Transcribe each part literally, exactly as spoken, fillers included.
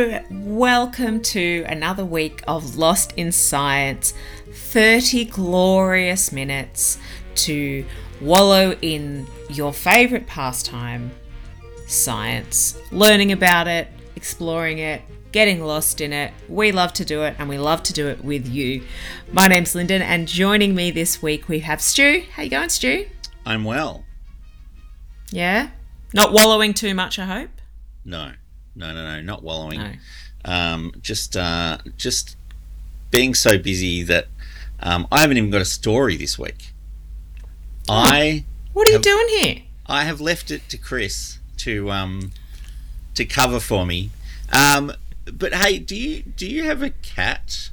So, welcome to another week of Lost in Science. thirty glorious minutes to wallow in your favourite pastime, science. Learning about it, exploring it, getting lost in it. We love to do it, and we love to do it with you. My name's Lyndon, and joining me this week we have Stu. How you going, Stu? I'm well. Yeah? Not wallowing too much, I hope? No. No, no, no, not wallowing. No. Um, just, uh, just being so busy that um, I haven't even got a story this week. Oh, I what are have, you doing here? I have left it to Chris to um, to cover for me. Um, but hey, do you do you have a cat?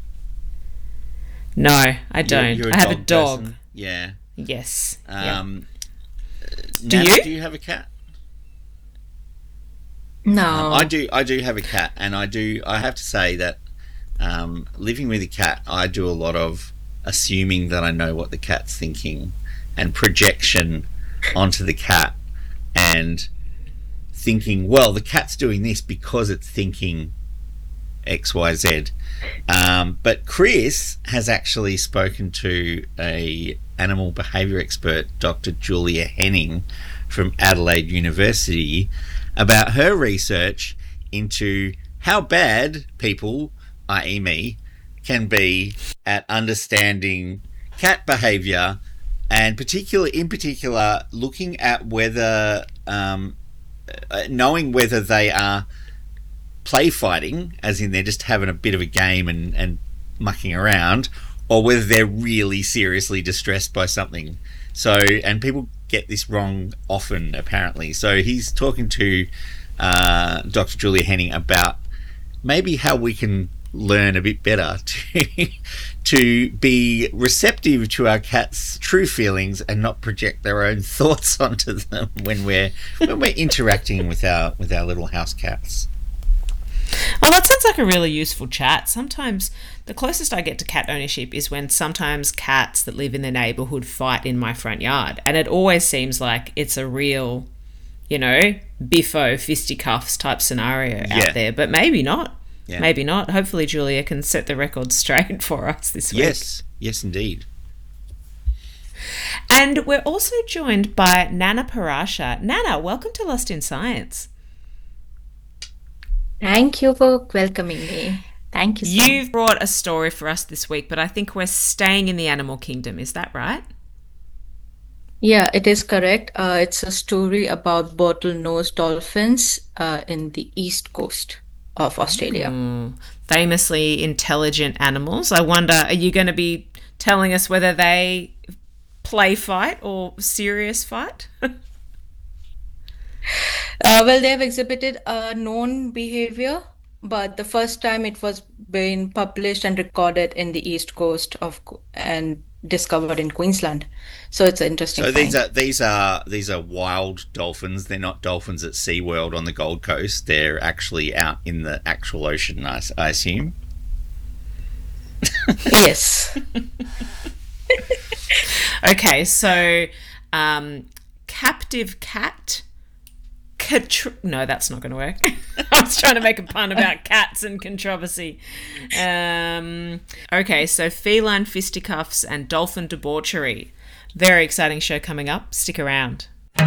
No, I don't. You're, you're a I have dog a dog. person. Yeah. Yes. Um, Do Nana, you? Do you have a cat? No. Um, I do. I do have a cat, and I do. I have to say that um, living with a cat, I do a lot of assuming that I know what the cat's thinking, and projection onto the cat, and thinking, well, the cat's doing this because it's thinking X, Y, Z. Um, but Chris has actually spoken to a animal behaviour expert, Doctor Julia Henning from Adelaide University, about her research into how bad people, that is me, can be at understanding cat behaviour, and particular, in particular, looking at whether, um, uh, knowing whether they are play fighting, as in they're just having a bit of a game and, and mucking around, or whether they're really seriously distressed by something. So, and people get this wrong often, apparently. So he's talking to uh, Doctor Julia Henning about maybe how we can learn a bit better to to be receptive to our cats' true feelings and not project their own thoughts onto them when we're when we're interacting with our with our little house cats. Well, that sounds like a really useful chat. Sometimes the closest I get to cat ownership is when sometimes cats that live in the neighbourhood fight in my front yard. And it always seems like it's a real, you know, biffo, fisticuffs type scenario Yeah. out there. But maybe not. Yeah. Maybe not. Hopefully Julia can set the record straight for us this week. Yes, yes indeed. And we're also joined by Nana Parasha. Nana, welcome to Lost in Science. Thank you for welcoming me. Thank you so You've brought a story for us this week, but I think we're staying in the animal kingdom. Is that right? Yeah, it is correct. Uh, it's a story about bottlenose dolphins uh, in the east coast of Australia. Mm, famously intelligent animals. I wonder, are you going to be telling us whether they play fight or serious fight? Uh, well, they have exhibited a known behavior, but the first time it was being published and recorded in the east coast of Qu- and discovered in Queensland. So it's an interesting. So these find. are these are these are wild dolphins. They're not dolphins at SeaWorld on the Gold Coast. They're actually out in the actual ocean, I, I assume. Yes. Okay, so um, captive cat. Contr- no, that's not going to work. I was trying to make a pun about cats and controversy. Um, okay, so feline fisticuffs and dolphin debauchery. Very exciting show coming up. Stick around.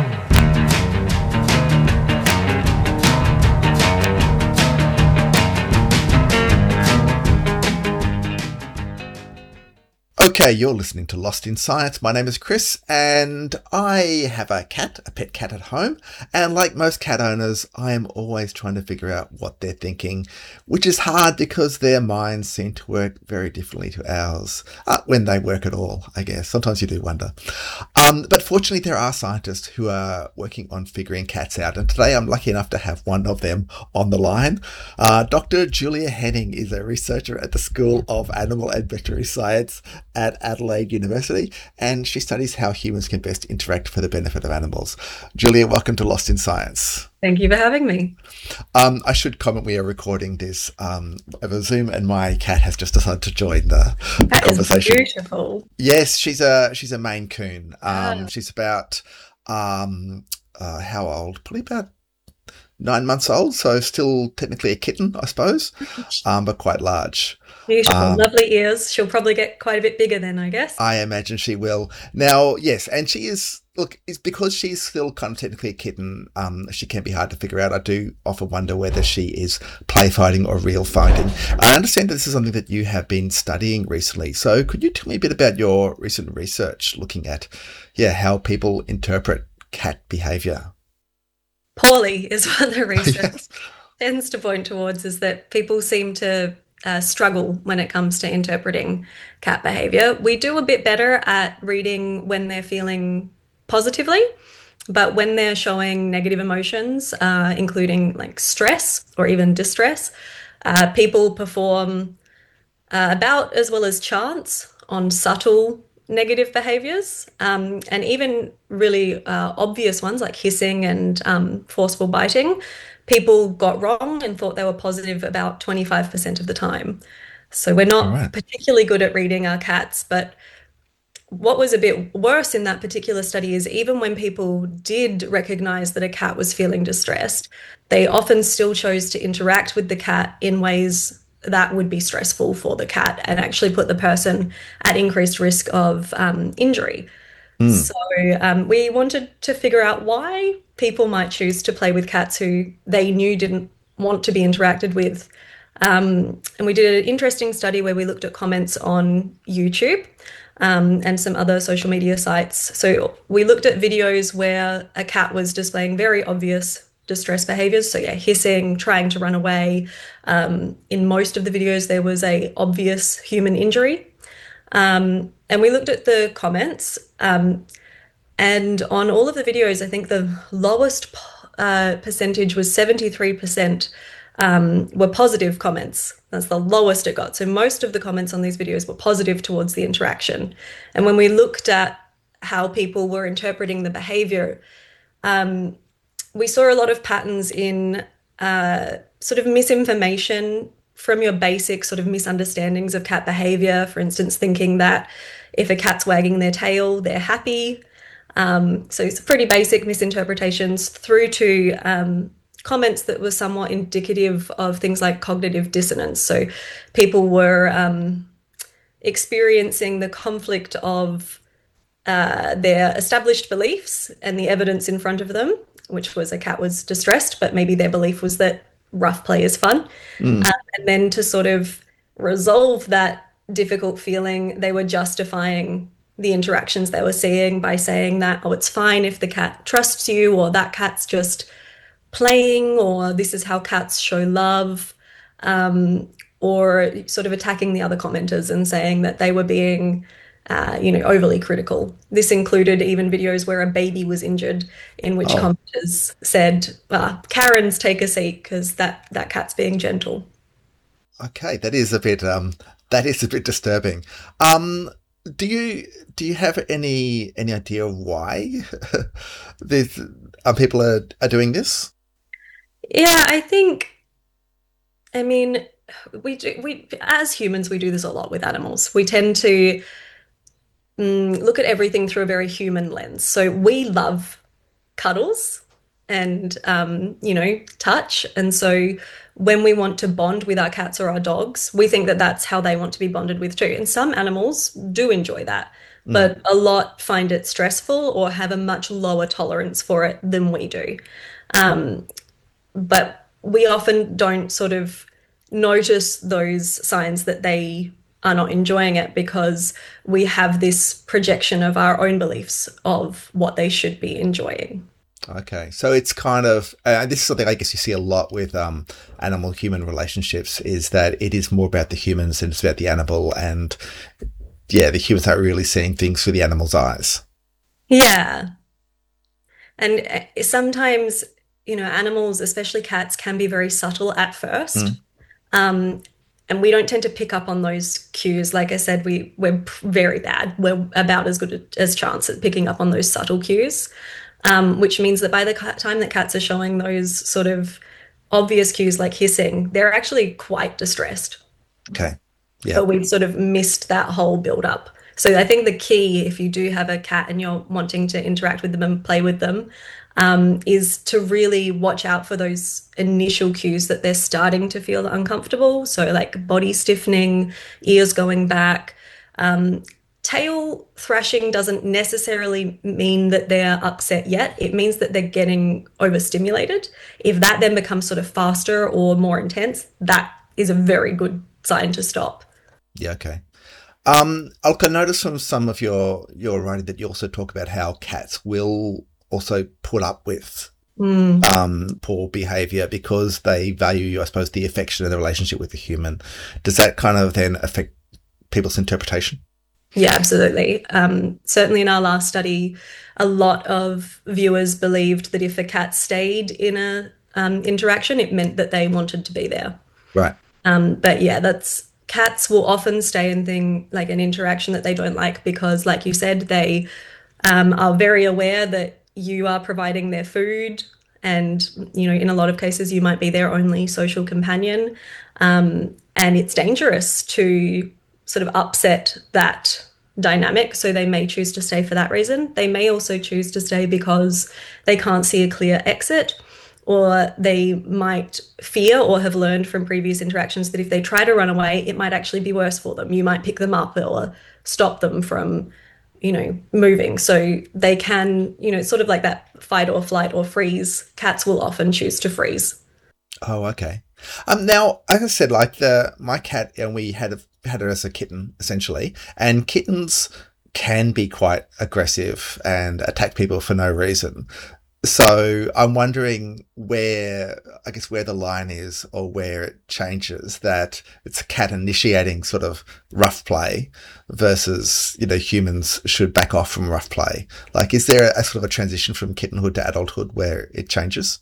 Okay, you're listening to Lost in Science. My name is Chris, and I have a cat, a pet cat at home. And like most cat owners, I am always trying to figure out what they're thinking, which is hard because their minds seem to work very differently to ours, uh, when they work at all, I guess. Sometimes you do wonder. Um, but fortunately, there are scientists who are working on figuring cats out. And today I'm lucky enough to have one of them on the line. Uh, Doctor Julia Henning is a researcher at the School of Animal and Veterinary Science at Adelaide University, and she studies how humans can best interact for the benefit of animals. Julia, welcome to Lost in Science. Thank you for having me. Um, I should comment we are recording this um, over Zoom, and my cat has just decided to join the, the That is conversation. beautiful. Yes, she's a she's a Maine Coon. Um, Ah. She's about um, uh, how old? Probably about nine months old, so still technically a kitten, I suppose, um, but quite large. Beautiful, Um, lovely ears. She'll probably get quite a bit bigger then, I guess. I imagine she will. Now, yes, and she is, look, it's because she's still kind of technically a kitten, um, she can be hard to figure out. I do often wonder whether she is play fighting or real fighting. I understand that this is something that you have been studying recently. So could you tell me a bit about your recent research looking at, yeah, how people interpret cat behavior? Poorly is what the research Yes. tends to point towards, is that people seem to uh, struggle when it comes to interpreting cat behavior. We do a bit better at reading when they're feeling positively, but when they're showing negative emotions, uh, including like stress or even distress, uh, people perform uh, about as well as chance on subtle negative behaviors, um, and even really uh, obvious ones like hissing and um, forceful biting. People got wrong and thought they were positive about twenty-five percent of the time. So we're All not right. particularly good at reading our cats, but what was a bit worse in that particular study is even when people did recognize that a cat was feeling distressed, they often still chose to interact with the cat in ways that would be stressful for the cat and actually put the person at increased risk of um, injury. So um, we wanted to figure out why people might choose to play with cats who they knew didn't want to be interacted with. Um, and we did an interesting study where we looked at comments on YouTube um, and some other social media sites. So we looked at videos where a cat was displaying very obvious distress behaviors. So yeah, hissing, trying to run away. Um, in most of the videos, there was a obvious human injury. Um, and we looked at the comments, um, and on all of the videos, I think the lowest uh, percentage was seventy-three percent um, were positive comments. That's the lowest it got. So most of the comments on these videos were positive towards the interaction. And when we looked at how people were interpreting the behavior, um, we saw a lot of patterns in uh, sort of misinformation from your basic sort of misunderstandings of cat behavior. For instance, thinking that if a cat's wagging their tail, they're happy. Um, so it's pretty basic misinterpretations through to um, comments that were somewhat indicative of things like cognitive dissonance. So people were um, experiencing the conflict of uh, their established beliefs and the evidence in front of them, which was a cat was distressed, but maybe their belief was that rough play is fun. Um, and then to sort of resolve that difficult feeling, they were justifying the interactions they were seeing by saying that, oh, it's fine if the cat trusts you, or that cat's just playing, or this is how cats show love, um, or sort of attacking the other commenters and saying that they were being Uh, you know, overly critical. This included even videos where a baby was injured, in which Oh. commenters said, uh, "Karens, take a seat because that that cat's being gentle." Okay, that is a bit um that is a bit disturbing. Um do you do you have any any idea why these uh, people are, are doing this? Yeah, I think. I mean, we do, we as humans we do this a lot with animals. We tend to mm, look at everything through a very human lens. So we love cuddles and um, you know, touch, and so when we want to bond with our cats or our dogs, we think that that's how they want to be bonded with too. And some animals do enjoy that, but a lot find it stressful or have a much lower tolerance for it than we do. Um, but we often don't sort of notice those signs that they are not enjoying it because we have this projection of our own beliefs of what they should be enjoying. Okay, so it's kind of, uh, and this is something I guess you see a lot with um, animal-human relationships, is that it is more about the humans than it's about the animal, and yeah, the humans aren't really seeing things through the animal's eyes. Yeah. And uh, sometimes, you know, animals, especially cats, can be very subtle at first. Mm. Um, and we don't tend to pick up on those cues. Like I said, we, we're very bad. We're about as good as chance at picking up on those subtle cues, um, which means that by the time that cats are showing those sort of obvious cues like hissing, they're actually quite distressed. Okay, yeah. But we've sort of missed that whole build up. So I think the key, if you do have a cat and you're wanting to interact with them and play with them, um, is to really watch out for those initial cues that they're starting to feel uncomfortable. So like body stiffening, ears going back. Um, tail thrashing doesn't necessarily mean that they're upset yet. It means that they're getting overstimulated. If that then becomes sort of faster or more intense, that is a very good sign to stop. Yeah, okay. Um, I noticed from some of your, your writing that you also talk about how cats will also put up with mm. um, poor behaviour because they value, I suppose, the affection and the relationship with the human. Does that kind of then affect people's interpretation? Yeah, absolutely. Um, certainly in our last study, a lot of viewers believed that if a cat stayed in a um, interaction, it meant that they wanted to be there. Right. Um, but yeah, that's cats will often stay in thing like an interaction that they don't like because, like you said, they um, are very aware that you are providing their food, and you know, in a lot of cases, you might be their only social companion, um, and it's dangerous to sort of upset that dynamic. So they may choose to stay for that reason. They may also choose to stay because they can't see a clear exit, or they might fear or have learned from previous interactions that if they try to run away, it might actually be worse for them. You might pick them up or stop them from, you know, moving. So they can, you know, it's sort of like that fight or flight or freeze. Cats will often choose to freeze. Oh, okay. Um, now, like I said, like the my cat, and we had a, had her as a kitten essentially, and kittens can be quite aggressive and attack people for no reason. So I'm wondering where, I guess, where the line is or where it changes that it's a cat initiating sort of rough play versus, you know, humans should back off from rough play. Like, is there a, a sort of a transition from kittenhood to adulthood where it changes?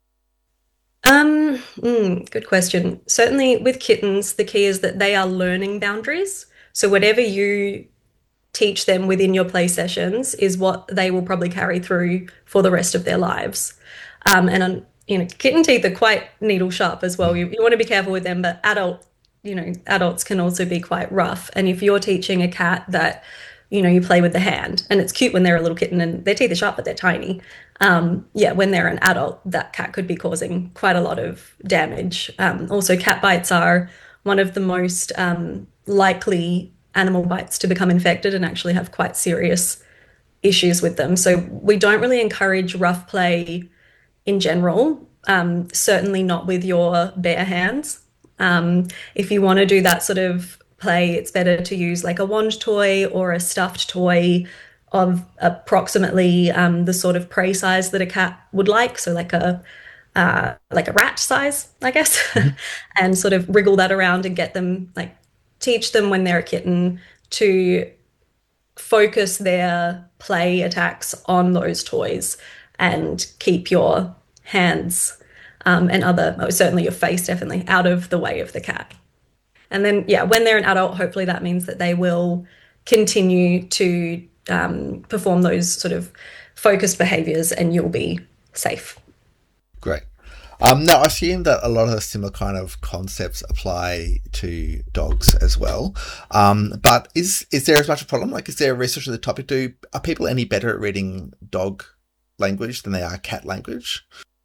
Um, mm, good question. Certainly with kittens, the key is that they are learning boundaries. So whatever you teach them within your play sessions is what they will probably carry through for the rest of their lives. Um, and, um, you know, kitten teeth are quite needle sharp as well. You, you want to be careful with them, but adult, you know, adults can also be quite rough. And if you're teaching a cat that, you know, you play with the hand, and it's cute when they're a little kitten and their teeth are sharp, but they're tiny. Um, yeah, when they're an adult, that cat could be causing quite a lot of damage. Um, also, cat bites are one of the most um, likely animal bites to become infected and actually have quite serious issues with them. So we don't really encourage rough play in general, um, certainly not with your bare hands. Um, if you want to do that sort of play, it's better to use like a wand toy or a stuffed toy of approximately um, the sort of prey size that a cat would like. So like a uh, like a rat size, I guess, mm-hmm. and sort of wriggle that around and get them, like, teach them when they're a kitten to focus their play attacks on those toys and keep your hands um, and other, oh, certainly your face definitely, out of the way of the cat. And then, yeah, when they're an adult, hopefully that means that they will continue to um, perform those sort of focused behaviours and you'll be safe. Great. Um, now, I assume that a lot of the similar kind of concepts apply to dogs as well. Um, but is is there as much a problem? Like, is there research on the topic? Do are people any better at reading dog language than they are cat language?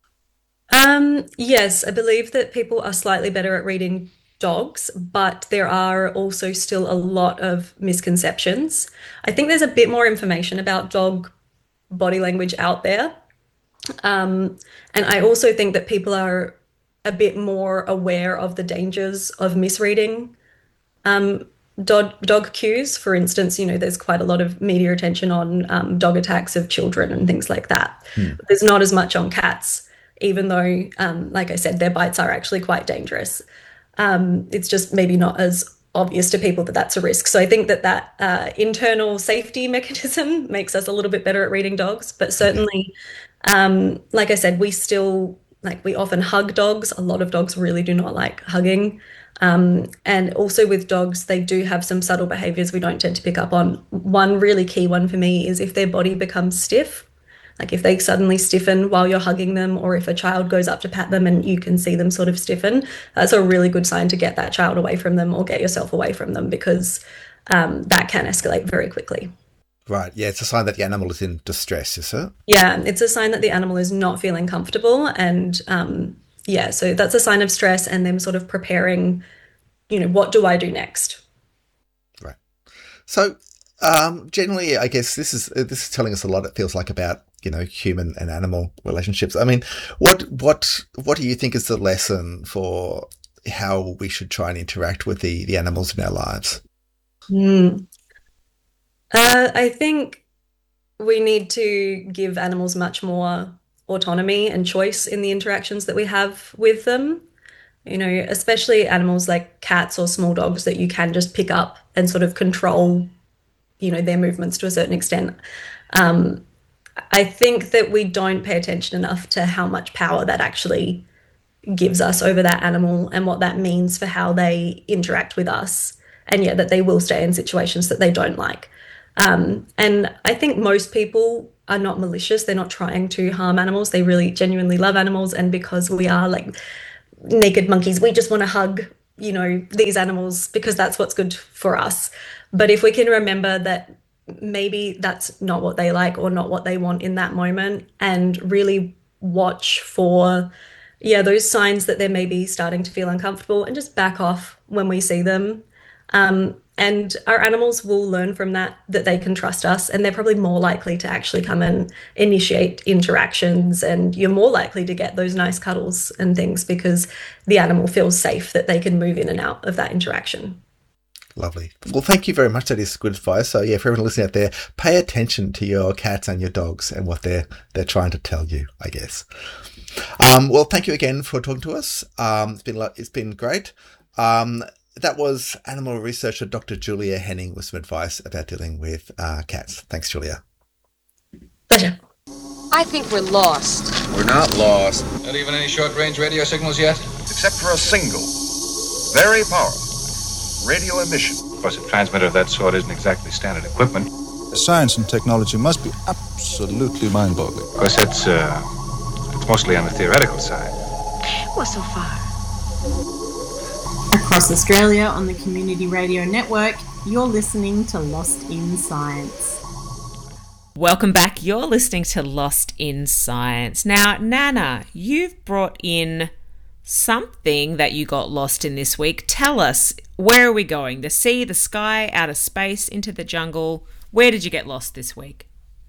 Um, yes, I believe that people are slightly better at reading dogs, but there are also still a lot of misconceptions. I think there's a bit more information about dog body language out there. Um, and I also think that people are a bit more aware of the dangers of misreading um, dog, dog cues. For instance, you know, there's quite a lot of media attention on um, dog attacks of children and things like that. Hmm. There's not as much on cats, even though, um, like I said, their bites are actually quite dangerous. Um, it's just maybe not as obvious to people that that's a risk. So I think that that uh, internal safety mechanism makes us a little bit better at reading dogs, but certainly... Um, like I said, we still, like, we often hug dogs. A lot of dogs really do not like hugging. Um, and also with dogs, they do have some subtle behaviors we don't tend to pick up on. One really key one for me is if their body becomes stiff, like if they suddenly stiffen while you're hugging them, or if a child goes up to pat them and you can see them sort of stiffen, that's a really good sign to get that child away from them or get yourself away from them, because um, that can escalate very quickly. Right. Yeah, it's a sign that the animal is in distress, is it? Yeah, it's a sign that the animal is not feeling comfortable. And um, yeah, so that's a sign of stress and them sort of preparing, you know, what do I do next? Right. So um, generally, I guess this is this is telling us a lot, it feels like, about, you know, human and animal relationships. I mean, what what what do you think is the lesson for how we should try and interact with the, the animals in our lives? Mm. Uh, I think we need to give animals much more autonomy and choice in the interactions that we have with them. You know, especially animals like cats or small dogs that you can just pick up and sort of control, you know, their movements to a certain extent. Um, I think that we don't pay attention enough to how much power that actually gives us over that animal and what that means for how they interact with us. And yeah, that they will stay in situations that they don't like. Um, and I think most people are not malicious. They're not trying to harm animals. They really genuinely love animals. And because we are like naked monkeys, we just want to hug, you know, these animals because that's what's good for us. But if we can remember that maybe that's not what they like or not what they want in that moment, and really watch for, yeah, those signs that they're maybe starting to feel uncomfortable, and just back off when we see them. Um, and our animals will learn from that, that they can trust us, and they're probably more likely to actually come and initiate interactions, and you're more likely to get those nice cuddles and things because the animal feels safe that they can move in and out of that interaction. Lovely. Well, thank you very much. That is good advice. So yeah, for everyone listening out there, pay attention to your cats and your dogs and what they're they're trying to tell you, I guess. Um, well, thank you again for talking to us. Um, it's been it's been great. Um, that was animal researcher Doctor Julia Henning with some advice about dealing with uh, cats. Thanks, Julia. Pleasure. I think we're lost. We're not lost. Not even any short-range radio signals yet? Except for a single, very powerful radio emission. Of course, a transmitter of that sort isn't exactly standard equipment. Science and technology must be absolutely mind-boggling. Of course, it's, uh, it's mostly on the theoretical side. Well, so far. Across Australia on the Community Radio Network, you're listening to Lost in Science. Welcome back. You're listening to Lost in Science. Now, Nana, you've brought in something that you got lost in this week. Tell us, where are we going? The sea, the sky, outer space, into the jungle? Where did you get lost this week?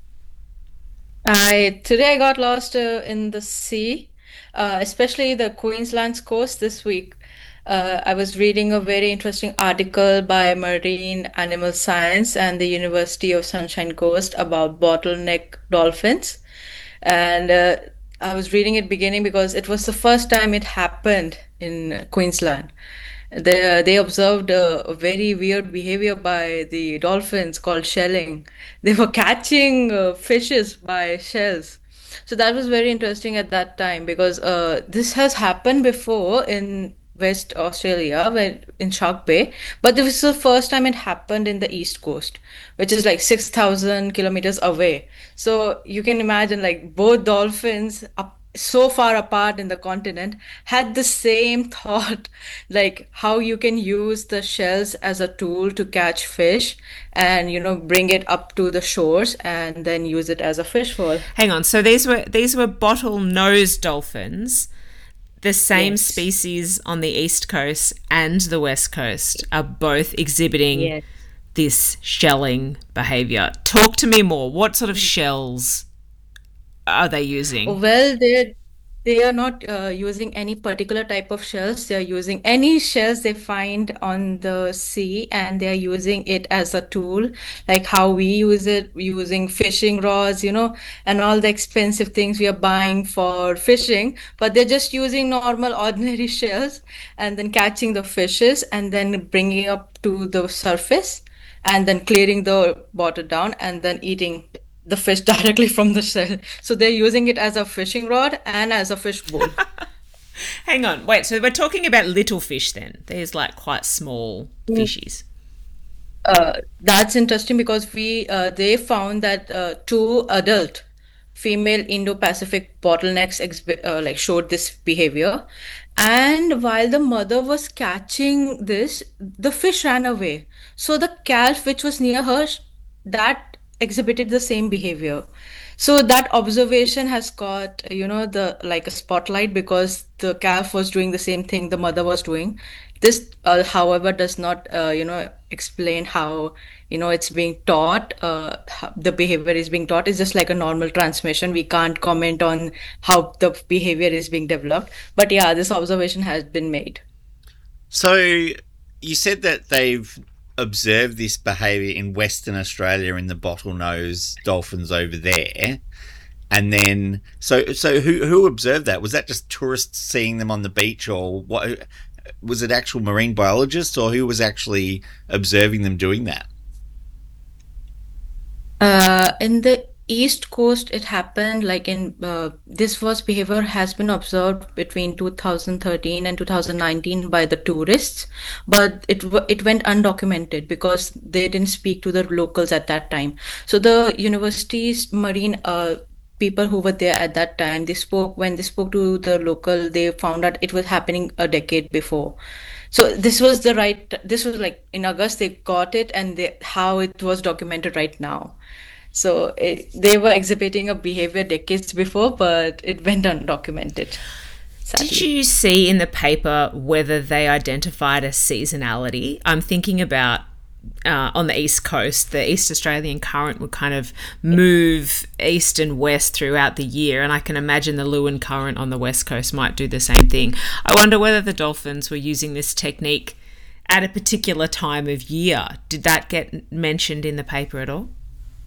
I today I got lost uh, in the sea, uh, especially the Queensland's coast this week. Uh, I was reading a very interesting article by Marine Animal Science and the University of Sunshine Coast about bottleneck dolphins. And uh, I was reading it beginning because it was the first time it happened in Queensland. They, they observed a, a very weird behavior by the dolphins called shelling. They were catching uh, fishes by shells. So that was very interesting at that time because uh, this has happened before in West Australia, when, in Shark Bay, but this was the first time it happened in the East Coast, which is like six thousand kilometers away. So you can imagine, like, both dolphins up so far apart in the continent had the same thought, like how you can use the shells as a tool to catch fish and, you know, bring it up to the shores and then use it as a fish haul. Hang on, so these were these were bottle-nosed dolphins. The same Yes. species on the East Coast and the West Coast are both exhibiting Yes. this shelling behaviour. Talk to me more. What sort of shells are they using? Well, they they are not uh, using any particular type of shells. They are using any shells they find on the sea, and they are using it as a tool, like how we use it, using fishing rods, you know, and all the expensive things we are buying for fishing. But they're just using normal, ordinary shells and then catching the fishes and then bringing up to the surface and then clearing the water down and then eating the fish directly from the shell. So they're using it as a fishing rod and as a fish bowl. Hang on, wait, so we're talking about little fish then. There's like quite small fishies. Uh, that's interesting because we uh, they found that uh, two adult female Indo-Pacific bottlenecks exhi- uh, like showed this behavior. And while the mother was catching this, the fish ran away. So the calf, which was near her, sh- that exhibited the same behavior. So that observation has got, you know, the like a spotlight because the calf was doing the same thing the mother was doing. This, uh, however, does not, uh, you know, explain how, you know, it's being taught, uh, how the behavior is being taught. It's just like a normal transmission. We can't comment on how the behavior is being developed. But yeah, this observation has been made. So you said that they've observed this behaviour in Western Australia in the bottlenose dolphins over there. And then, so so who who observed that? Was that just tourists seeing them on the beach, or what? Was it actual marine biologists, or who was actually observing them doing that? Uh, in the East Coast, it happened like in uh, this was behavior has been observed between two thousand thirteen and two thousand nineteen by the tourists, but it w- it went undocumented because they didn't speak to the locals at that time. So the university's marine uh, people who were there at that time, they spoke when they spoke to the local, they found out it was happening a decade before. So this was the right. This was like in August they got it, and they, how it was documented right now. So it, they were exhibiting a behavior decades before, but it went undocumented. Sadly. Did you see in the paper whether they identified a seasonality? I'm thinking about uh, on the East Coast, the East Australian current would kind of move east and west throughout the year, and I can imagine the Lewin current on the West Coast might do the same thing. I wonder whether the dolphins were using this technique at a particular time of year. Did that get mentioned in the paper at all?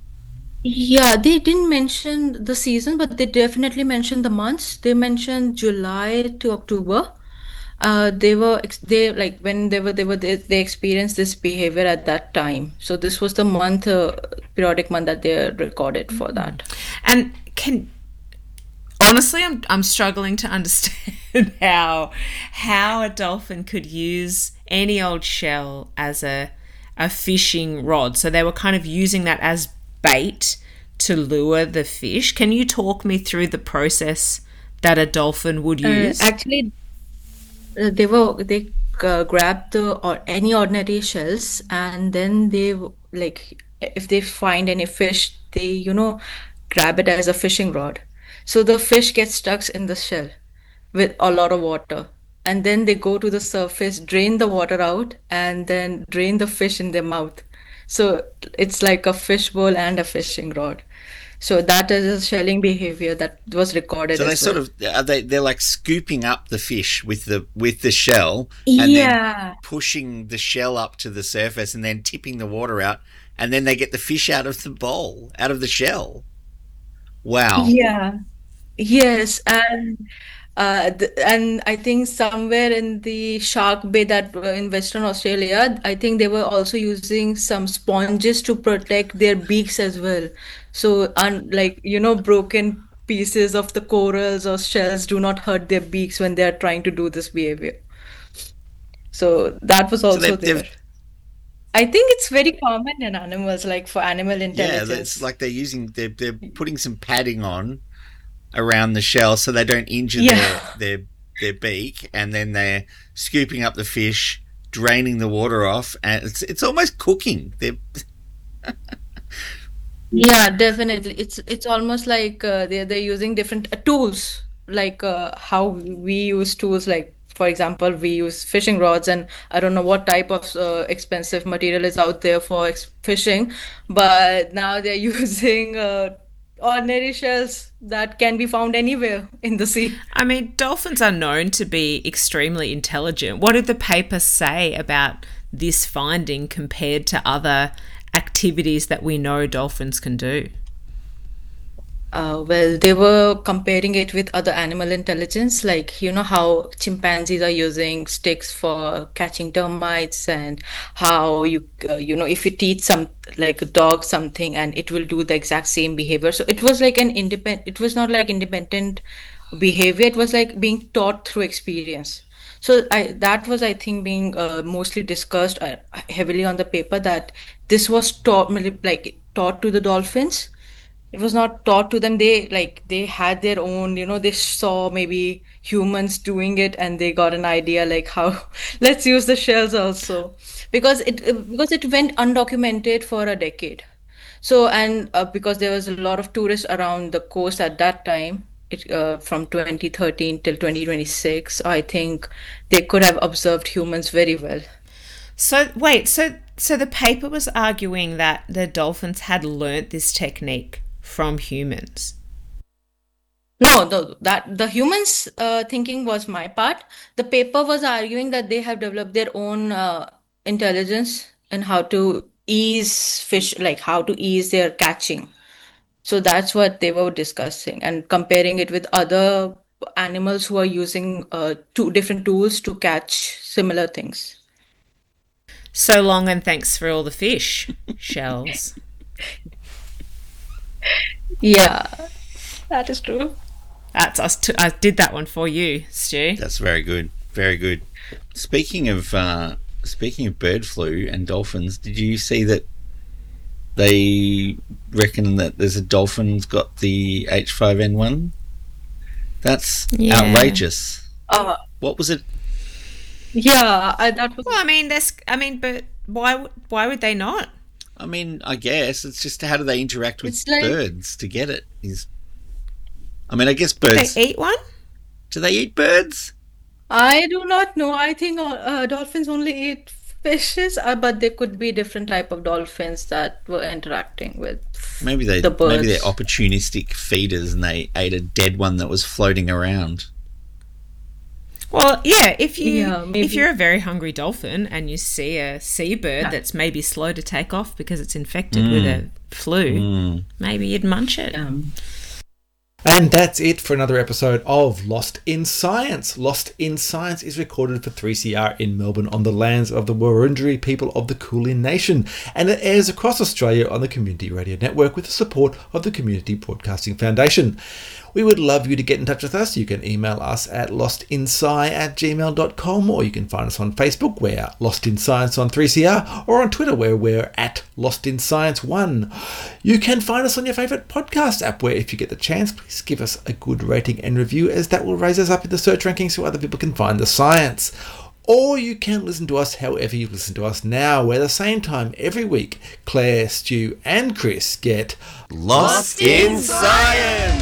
Yeah, they didn't mention the season, but they definitely mentioned the months. They mentioned July to October. Uh, they were ex- they like when they were they were they, they experienced this behavior at that time. So this was the month, uh, periodic month that they recorded for that. And can honestly, I'm I'm struggling to understand how how a dolphin could use any old shell as a a fishing rod. So they were kind of using that as bait to lure the fish. Can you talk me through the process that a dolphin would use? Uh, actually, uh, they were they uh, grabbed the or any ordinary shells, and then they w- like if they find any fish, they you know grab it as a fishing rod. So the fish gets stuck in the shell with a lot of water, and then they go to the surface, drain the water out, and then drain the fish in their mouth. So it's like a fishbowl and a fishing rod. So that is a shelling behavior that was recorded So they as sort well. of are they they're like scooping up the fish with the with the shell and Yeah. then pushing the shell up to the surface and then tipping the water out, and then they get the fish out of the bowl, out of the shell. Wow. Yeah. Yes, and uh, th- and I think somewhere in the Shark Bay that uh, in Western Australia, I think they were also using some sponges to protect their beaks as well. So, un like you know, broken pieces of the corals or shells do not hurt their beaks when they are trying to do this behavior. So that was So also they've, there. they've I think it's very common in animals, like for animal yeah, intelligence. it's like they're using they're they're putting some padding on around the shell so they don't injure Yeah. their their their beak, and then they're scooping up the fish, draining the water off, and it's it's almost cooking. They're Yeah, definitely. It's it's almost like uh, they're they're using different uh, tools, like uh, how we use tools. Like for example, we use fishing rods, and I don't know what type of uh, expensive material is out there for ex fishing, but now they're using uh, ordinary shells that can be found anywhere in the sea. I mean, dolphins are known to be extremely intelligent. What did the paper say about this finding compared to other activities that we know dolphins can do? Uh, well, they were comparing it with other animal intelligence, like you know how chimpanzees are using sticks for catching termites, and how you uh, you know if you teach some like a dog something and it will do the exact same behavior. So it was like an independent. It was not like independent behavior. It was like being taught through experience. So I that was I think being uh, mostly discussed uh, heavily on the paper, that this was taught like taught to the dolphins. It was not taught to them. They like they had their own, you know, they saw maybe humans doing it and they got an idea like how let's use the shells also, because it because it went undocumented for a decade. So, and uh, because there was a lot of tourists around the coast at that time, it, uh, from twenty thirteen till twenty twenty-six, I think they could have observed humans very well. So wait, so so the paper was arguing that the dolphins had learnt this technique from humans. No, no, that the humans uh, thinking was my part. The paper was arguing that they have developed their own uh, intelligence and how to ease fish, like how to ease their catching. So that's what they were discussing and comparing it with other animals who are using uh, two different tools to catch similar things. So long and thanks for all the fish shells. Yeah, that is true. That's us. T- I did that one for you, Stu. That's very good. Very good. Speaking of uh, speaking of bird flu and dolphins, did you see that they reckon that there's a dolphin's got the H five N one? That's yeah. outrageous. Uh, what was it? Yeah, I, that was. Well, I mean, there's. I mean, but why? Why would they not? I mean, I guess it's just how do they interact with like, birds to get it? Is I mean, I guess birds. Do they eat one? Do they eat birds? I do not know. I think uh, dolphins only eat fishes, uh, but there could be different type of dolphins that were interacting with maybe they the birds. Maybe they're opportunistic feeders and they ate a dead one that was floating around. Well, yeah, if you yeah, if you're a very hungry dolphin and you see a seabird yeah. that's maybe slow to take off because it's infected mm. with a flu, mm. maybe you'd munch it. Um, And that's it for another episode of Lost in Science. Lost in Science is recorded for three C R in Melbourne on the lands of the Wurundjeri people of the Kulin Nation, and it airs across Australia on the Community Radio Network with the support of the Community Broadcasting Foundation. We would love you to get in touch with us. You can email us at lostinsci at gmail dot com, or you can find us on Facebook, we're Lost in Science on three C R, or on Twitter, where we're at Lost in Science one. You can find us on your favourite podcast app, where if you get the chance, please give us a good rating and review, as that will raise us up in the search rankings so other people can find the science. Or you can listen to us however you listen to us now, where the same time every week, Claire, Stu and Chris get Lost in Science!